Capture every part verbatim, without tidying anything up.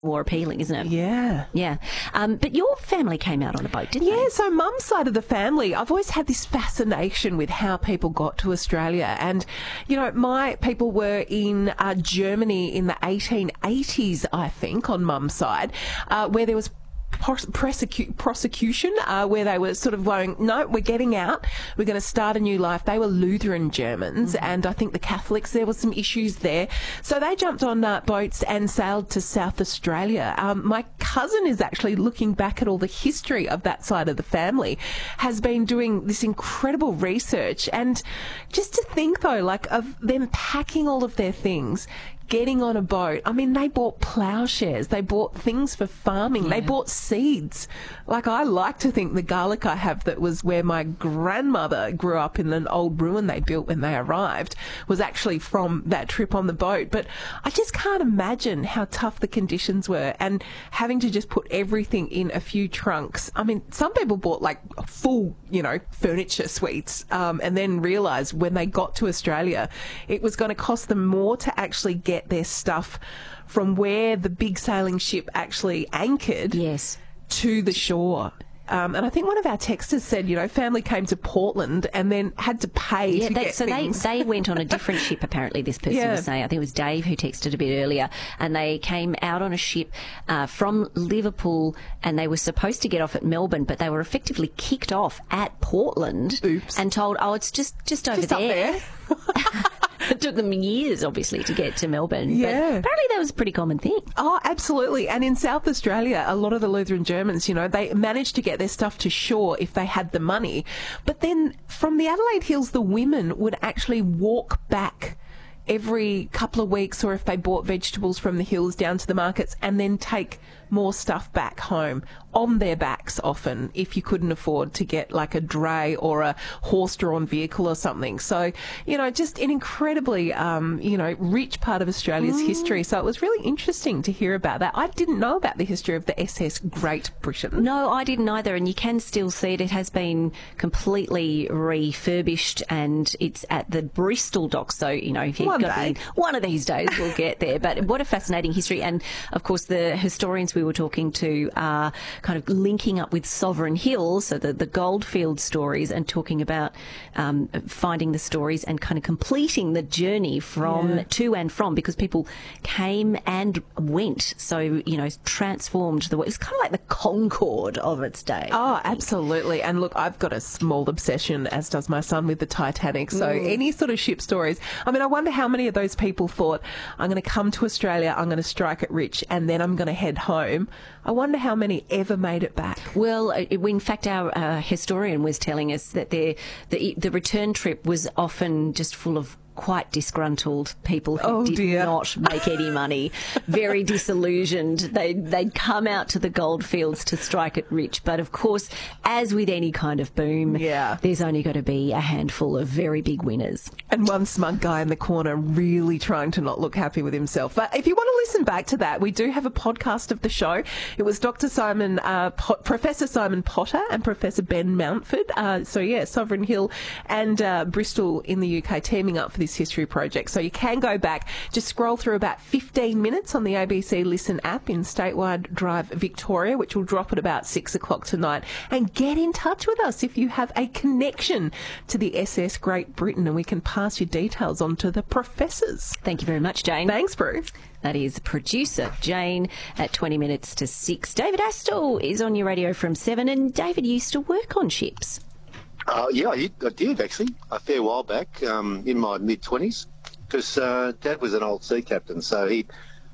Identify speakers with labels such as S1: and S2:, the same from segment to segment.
S1: more appealing, isn't it?
S2: Yeah.
S1: Yeah. Um, but your family came out on a boat, didn't
S2: Yeah,
S1: they?
S2: so mum's side of the family, I've always had this fascination with how people got to Australia. And, you know, my people were in uh, Germany in the eighteen eighties, I think, on mum's side, uh, where there was Prosecu- prosecution uh, where they were sort of going, no, we're getting out, we're going to start a new life. They were Lutheran Germans, mm-hmm. and I think the Catholics, there were some issues there. So they jumped on uh, boats and sailed to South Australia. Um, my cousin is actually looking back at all the history of that side of the family, has been doing this incredible research. And just to think, though, like of them packing all of their things, getting on a boat. I mean, they bought ploughshares. They bought things for farming. Yeah. They bought seeds. Like, I like to think the garlic I have that was where my grandmother grew up in an old ruin they built when they arrived was actually from that trip on the boat. But I just can't imagine how tough the conditions were and having to just put everything in a few trunks. I mean, some people bought like full, you know, furniture suites um, and then realised when they got to Australia it was going to cost them more to actually get their stuff from where the big sailing ship actually anchored
S1: yes.
S2: to the shore. Um, and I think one of our texters said, you know, family came to Portland and then had to pay
S1: yeah,
S2: to
S1: they,
S2: get
S1: so
S2: things.
S1: they, they went on a different ship, apparently, this person
S2: Yeah.
S1: was saying. I think it was Dave who texted a bit earlier. And they came out on a ship uh, from Liverpool and they were supposed to get off at Melbourne, but they were effectively kicked off at Portland.
S2: Oops.
S1: And told, oh, it's just, just over
S2: Just
S1: there.
S2: up there.
S1: It took them years, obviously, to get to Melbourne.
S2: Yeah.
S1: But apparently that was a pretty common thing.
S2: Oh, absolutely. And in South Australia, a lot of the Lutheran Germans, you know, they managed to get their stuff to shore if they had the money. But then from the Adelaide Hills, the women would actually walk back every couple of weeks, or if they bought vegetables from the hills down to the markets, and then take more stuff back home on their backs often if you couldn't afford to get like a dray or a horse-drawn vehicle or something. So, you know, just an incredibly, um, you know, rich part of Australia's mm. history. So it was really interesting to hear about that. I didn't know about the history of the S S Great Britain.
S1: No, I didn't either, and you can still see it. It has been completely refurbished and it's at the Bristol docks. So, you know, if you've
S2: one
S1: got
S2: day.
S1: The, one of these days we'll get there. But what a fascinating history. And, of course, the historians we were talking to are kind of linking up with Sovereign Hill, so the, the Goldfield stories, and talking about um, finding the stories and kind of completing the journey from
S2: yeah.
S1: to and from, because people came and went. So, you know, transformed the way. It's kind of like the Concorde of its day.
S2: Oh, absolutely. And look, I've got a small obsession, as does my son, with the Titanic. So mm. any sort of ship stories. I mean, I wonder how many of those people thought, I'm going to come to Australia, I'm going to strike it rich, and then I'm going to head home. I wonder how many ever made it back.
S1: Well, in fact, our uh, historian was telling us that the, the the return trip was often just full of quite disgruntled people who
S2: oh,
S1: did
S2: dear.
S1: not make any money, very disillusioned. They, they'd come out to the goldfields to strike it rich. But, of course, as with any kind of boom,
S2: yeah.
S1: there's only got to be a handful of very big winners.
S2: And one smug guy in the corner really trying to not look happy with himself. But if you want to listen back to that, we do have a podcast of the show. It was Doctor Simon, uh, Pot- Professor Simon Potter and Professor Ben Mountford. Uh, so, yeah, Sovereign Hill and uh, Bristol in the U K teaming up for this history project. So you can go back, just scroll through about fifteen minutes on the A B C Listen app in Statewide Drive Victoria, which will drop at about six o'clock tonight, and get in touch with us if you have a connection to the S S Great Britain, and we can pass your details on to the professors.
S1: Thank you very much, Jane.
S2: Thanks, Brew.
S1: That is producer Jane at twenty minutes to six. David Astle is on your radio from seven, and David used to work on ships.
S3: Uh, yeah, I did, I did actually a fair while back, um, in my mid twenties, because uh, Dad was an old sea captain, so he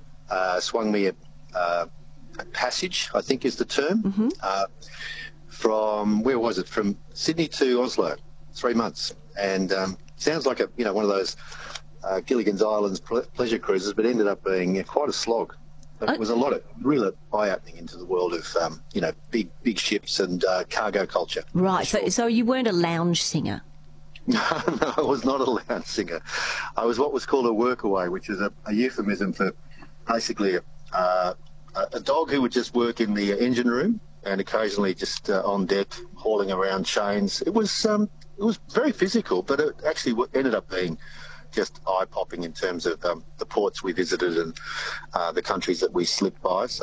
S3: uh, swung me a, uh, a passage, I think is the term,
S1: mm-hmm. uh,
S3: from where was it? From Sydney to Oslo, three months, and um, sounds like a you know one of those uh, Gilligan's Islands ple- pleasure cruises, but ended up being uh, quite a slog. But it was a lot of real eye-opening into the world of, um, you know, big big ships and uh, cargo culture.
S1: Right,
S3: sure.
S1: so so you weren't a lounge singer?
S3: No, no, I was not a lounge singer. I was what was called a workaway, which is a, a euphemism for basically a, uh, a dog who would just work in the engine room and occasionally just uh, on deck hauling around chains. It was um, it was very physical, but it actually ended up being just eye-popping in terms of um, the ports we visited and uh, the countries that we slipped by. So